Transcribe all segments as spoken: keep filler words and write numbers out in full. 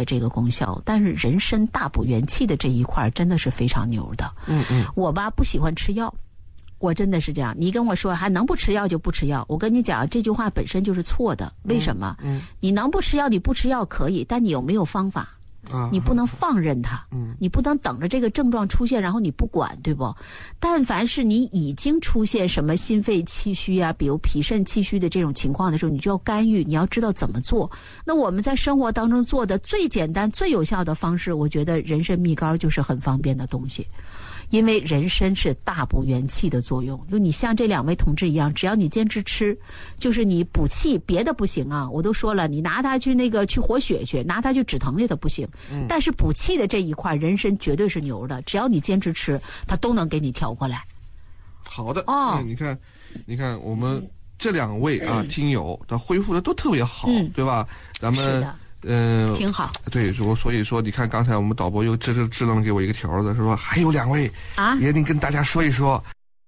的这个功效，但是人参大补元气的这一块真的是非常牛的。 嗯嗯， 我吧不喜欢吃药，我真的是这样。你跟我说还能不吃药就不吃药，我跟你讲这句话本身就是错的。为什么？ 嗯，嗯你能不吃药你不吃药可以，但你有没有方法？你不能放任它， 嗯， 你不能等着这个症状出现然后你不管，对不？但凡是你已经出现什么心肺气虚啊，比如脾肾气虚的这种情况的时候，你就要干预，你要知道怎么做。那我们在生活当中做的最简单最有效的方式，我觉得人参蜜膏就是很方便的东西。因为人参是大补元气的作用，就你像这两位同志一样，只要你坚持吃，就是你补气，别的不行啊。我都说了，你拿它去那个去活血去，拿它去止疼的都不行。嗯、但是补气的这一块，人参绝对是牛的，只要你坚持吃，它都能给你调过来。 好的哦、嗯，你看，你看我们这两位啊、嗯、听友的恢复的都特别好，嗯、对吧？咱们。嗯、呃， 挺好。 对，我所以说，你看刚才我们导播又支支支棱给我一个条子，说还有两位啊，也得跟大家说一说。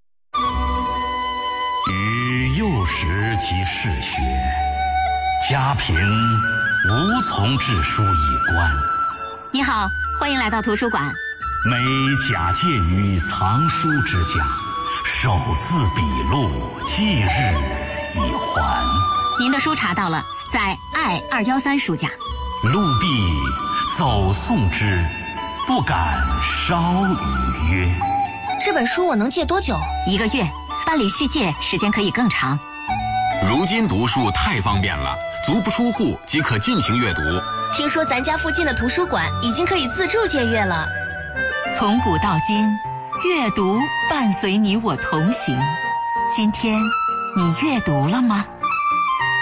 与幼时即嗜血，家贫无从治书以观。 你好，欢迎来到图书馆。 每假借于藏书之家，手字笔录，即日以还。 您的书查到了，在爱二幺三书架。 陆必走送之，不敢稍逾约。 这本书我能借多久？ 一个月，办理续借时间可以更长。 如今读书太方便了，足不出户即可尽情阅读。 听说咱家附近的图书馆已经可以自助借阅了。 从古到今，阅读伴随你我同行。今天，你阅读了吗？